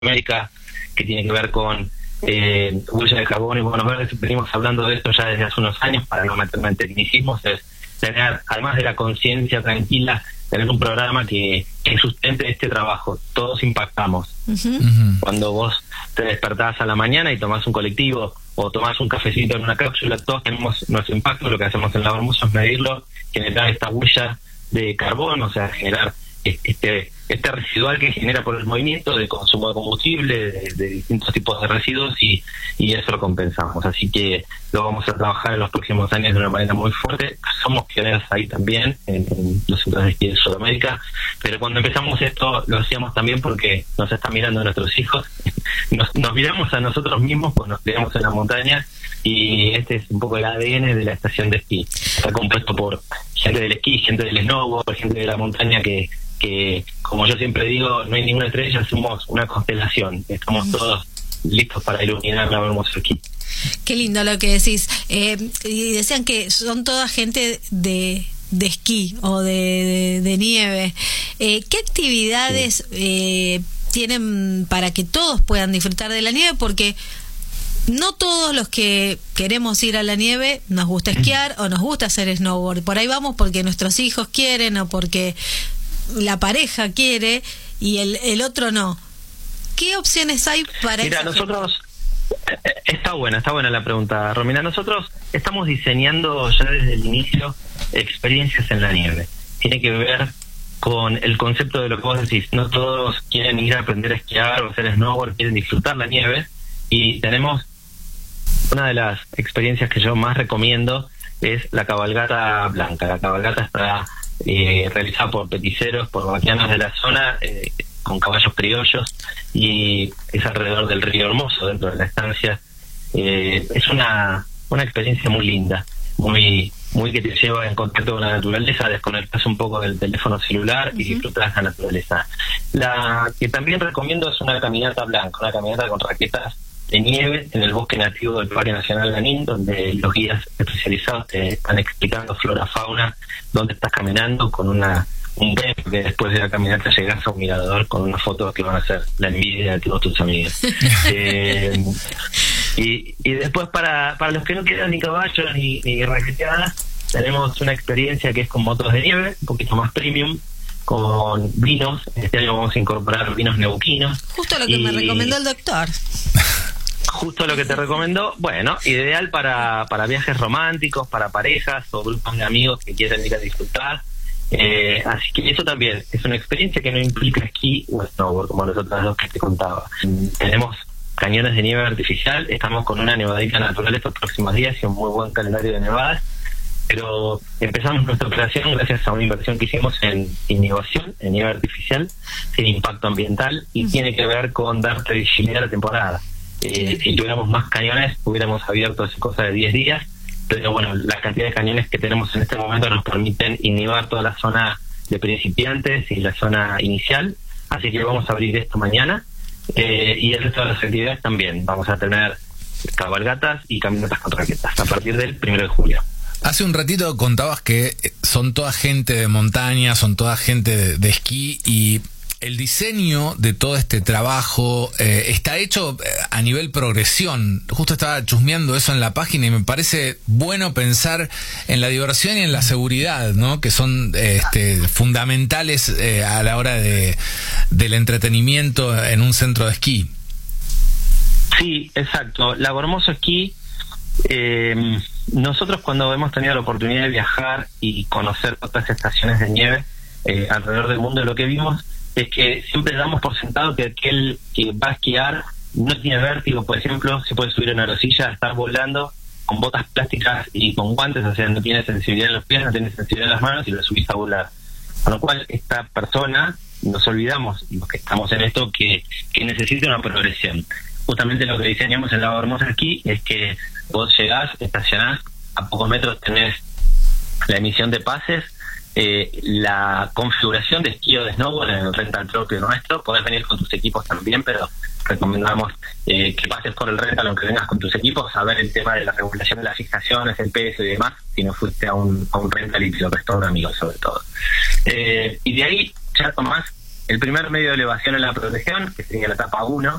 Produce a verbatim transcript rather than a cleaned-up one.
América, que tiene que ver con eh, huella de carbono y bonos verdes. Venimos hablando de esto ya desde hace unos años, para no meterme en tecnicismos, es tener, además de la conciencia tranquila, tener un programa que, que sustente este trabajo. Todos impactamos. Uh-huh. Cuando vos te despertás a la mañana y tomás un colectivo o tomás un cafecito en una cápsula, todos tenemos nuestro impacto. Lo que hacemos en Labor Muso es medirlo, generar esta huella de carbono, o sea, generar este este residual que genera por el movimiento de consumo de combustible, de, de distintos tipos de residuos, y, y eso lo compensamos. Así que lo vamos a trabajar en los próximos años de una manera muy fuerte. Somos pioneros ahí también, en, en los centros de esquí de Sudamérica, pero cuando empezamos esto lo hacíamos también porque nos están mirando nuestros hijos, nos, nos miramos a nosotros mismos, pues nos criamos en la montaña, y este es un poco el A D N de la estación de esquí. Está compuesto por gente del esquí, gente del snowboard, gente de la montaña que que, como yo siempre digo, no hay ninguna estrella, somos una constelación. Estamos todos listos para iluminar la hermosa esquí. Qué lindo lo que decís. Eh, y decían que son toda gente de, de esquí o de, de, de nieve. Eh, ¿Qué actividades sí. eh, tienen para que todos puedan disfrutar de la nieve? Porque no todos los que queremos ir a la nieve nos gusta esquiar o nos gusta hacer snowboard. Por ahí vamos porque nuestros hijos quieren o porque la pareja quiere y el, el otro no. ¿Qué opciones hay para Mira, nosotros gente? Está buena, está buena la pregunta, Romina. Nosotros estamos diseñando ya desde el inicio experiencias en la nieve. Tiene que ver con el concepto de lo que vos decís. No todos quieren ir a aprender a esquiar o hacer snowboard, quieren disfrutar la nieve, y tenemos una de las experiencias que yo más recomiendo, es la cabalgata blanca. La cabalgata está Eh, realizada por peticeros, por vaquianos de la zona, eh, con caballos criollos, y es alrededor del río Hermoso, dentro de la estancia. Eh, es una una experiencia muy linda, muy muy que te lleva en contacto con la naturaleza, desconectas un poco del teléfono celular uh-huh. y disfrutas la naturaleza. La que también recomiendo es una caminata blanca, una caminata con raquetas de nieve en el bosque nativo del Parque Nacional Lanín, donde los guías especializados te están explicando flora, fauna, donde estás caminando, con una un premio que después de la caminata llegas a un mirador con una foto que van a ser la envidia de todos tus amigos. eh, y, y después para, para los que no quieran ni caballos ni, ni raqueteadas, tenemos una experiencia que es con motos de nieve, un poquito más premium, con vinos. Este año vamos a incorporar vinos neuquinos. Justo lo que y... me recomendó el doctor. Justo lo que te recomendó. Bueno, ideal para, para viajes románticos, para parejas o grupos de amigos que quieran ir a disfrutar. Eh, así que eso también es una experiencia que no implica esquí o snowboard, como las otras dos que te contaba. Tenemos cañones de nieve artificial, estamos con una nevadita natural estos próximos días y un muy buen calendario de nevadas, pero empezamos nuestra operación gracias a una inversión que hicimos en innovación, en nieve artificial, sin impacto ambiental, y uh-huh. tiene que ver con dar previsibilidad a la temporada. Eh, si tuviéramos más cañones, hubiéramos abierto hace cosa de diez días, pero bueno, la cantidad de cañones que tenemos en este momento nos permiten inhibar toda la zona de principiantes y la zona inicial, así que vamos a abrir esto mañana, eh, y el resto de las actividades también. Vamos a tener cabalgatas y caminatas con raquetas a partir del primero de julio. Hace un ratito contabas que son toda gente de montaña, son toda gente de, de esquí, y el diseño de todo este trabajo eh, está hecho a nivel progresión. Justo estaba chusmeando eso en la página y me parece bueno pensar en la diversión y en la seguridad, ¿no? Que son este, fundamentales eh, a la hora de del entretenimiento en un centro de esquí. Sí, exacto. Labor Muso Esquí, eh, nosotros cuando hemos tenido la oportunidad de viajar y conocer otras estaciones de nieve eh, alrededor del mundo, lo que vimos es que siempre damos por sentado que aquel que va a esquiar no tiene vértigo, por ejemplo, se puede subir en una arcilla, estar volando con botas plásticas y con guantes, o sea, no tiene sensibilidad en los pies, no tiene sensibilidad en las manos y lo subís a volar. Con lo cual, esta persona, nos olvidamos, los que estamos en esto, que, que necesita una progresión. Justamente lo que diseñamos en Labor Muso Esquí es que vos llegás, estacionás, a pocos metros tenés la emisión de pases, Eh, la configuración de esquí o de snowboard en el rental propio nuestro. Podés venir con tus equipos también, pero recomendamos eh, que pases por el rental aunque vengas con tus equipos, a ver el tema de la regulación de las fijaciones, el peso y demás, si no fuiste a un, a un rental y te lo prestó un amigo sobre todo. Eh, y de ahí ya tomás El primer medio de elevación es la protección, que sería la etapa uno,